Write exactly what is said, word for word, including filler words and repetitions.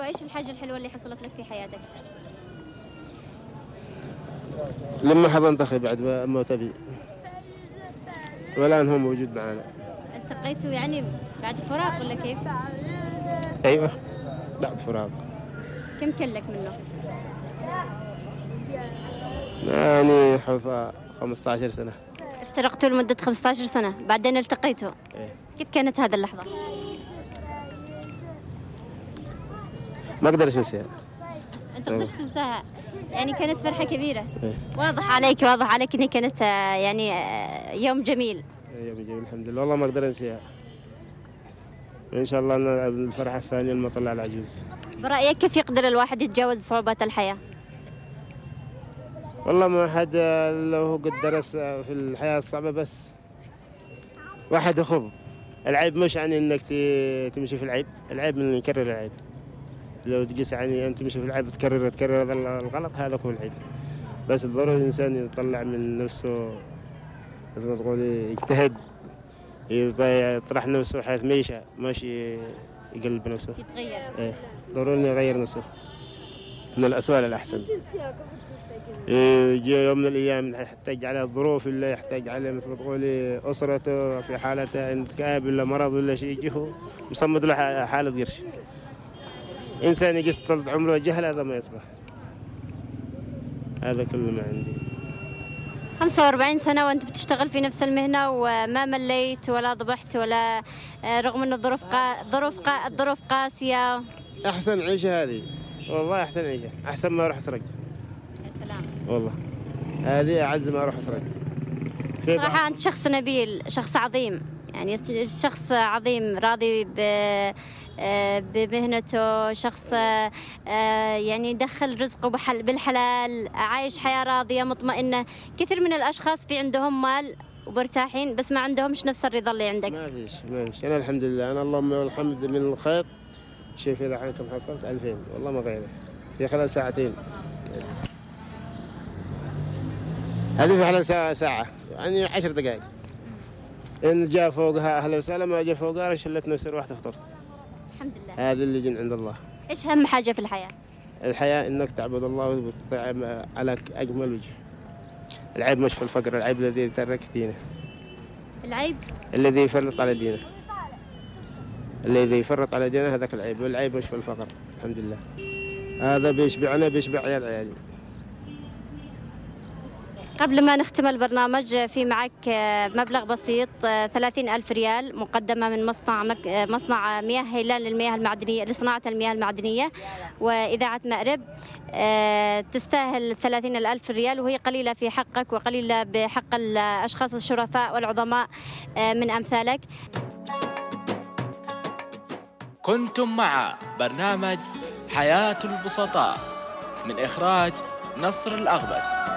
وإيش الحاجة الحلوة اللي حصلت لك في حياتك؟ لما حضنت أخي بعد موت أبي، والآن هو موجود معنا. التقيتوا يعني بعد فراق ولا كيف؟ أيوة بعد فراق. كم كلك منه؟ يعني حوالي خمسة عشر سنة. افترقتوا لمدة خمسة عشر سنة بعدين التقيتوا. إيه. كيف كانت هذه اللحظة؟ ما أقدر أنساها. أنت تقدرش تنساها، يعني كانت فرحة كبيرة. إيه. واضح عليك واضح عليك إن كانت آه، يعني آه، يوم جميل. يوم جميل الحمد لله، والله ما أقدر أنساها. وإن شاء الله أن الفرحة الثانية لما طلع العجوز. برأيك كيف يقدر الواحد يتجاوز صعوبات الحياة؟ والله ما حد لو هو قد درس في الحياة الصعبة، بس واحد يخوض. العيب مش يعني انك تمشي في العيب، العيب من يكرر العيب. لو تقيس يعني انت تمشي في العيب تكرر تكرر هذا الغلط، هذا هو العيب. بس ضروري الانسان يطلع من نفسه، زي ما تقول يجتهد، يطرح نفسه حيث ما يشاء، ماشي يقلب نفسه. يتغير. ايه ضروري يغير نفسه من الأسوأ للأحسن. يجي يوم من الأيام يحتاج على الظروف، ولا يحتاج على مثل ما تقولي أسرته في حالة اكتئاب ولا مرض ولا شيء، يجيه مصمد له حالة قرش. إنسان يقص طول عمره جهل، هذا ما يصلح. هذا كل ما عندي. خمسة وأربعين سنة وأنت بتشتغل في نفس المهنة وما مليت ولا ضبحت ولا آه، رغم أن الظروف قا... ظروف قا... الظروف قاسية. أحسن عيشة هذه، والله أحسن عيشة، أحسن ما أروح أسرق. يا سلام. والله هذه أعز ما أروح أسرق. صراحة أنت شخص نبيل، شخص عظيم، يعني شخص عظيم راضي ب بمهنته، شخص يعني يدخل رزقه بالحلال، عايش حياة راضية مطمئنة. كثير من الأشخاص في عندهم مال ومرتاحين بس ما عندهمش نفس الرضا اللي عندك. ما فيش ما فيش أنا الحمد لله، أنا اللهم الحمد من الخير. شوف إذا حالكم حصلت ألفين والله ما غيره في خلال ساعتين. هذه في خلال ساعة ساعة يعني عشر دقائق. إن جاء فوقها أهلا وسهلا، ما جاء فوقها شلت نفسي روحت فطرت. الحمد لله. هذا اللي جن عند الله. إيش أهم حاجة في الحياة؟ الحياة إنك تعبد الله وتطيع على أجمل وجه. العيب مش في الفقر، العيب الذي يترك دينه. العيب الذي يفرط على دينه. الذي يفرط على دينه هذاك العيب، والعيب مش في الفقر الحمد لله. هذا بيشبعنا بيشبع عيال عيالي. قبل ما نختم البرنامج في معك مبلغ بسيط ثلاثين ألف ريال مقدمة من مصنع مك... مصنع مياه هيلان للمياه المعدنية لصناعة المياه المعدنية وإذاعة مأرب. تستاهل ثلاثين ألف ريال وهي قليلة في حقك وقليلة بحق الأشخاص الشرفاء والعظماء من أمثالك. كنتم مع برنامج حياة البسطاء من إخراج نصر الأغبس.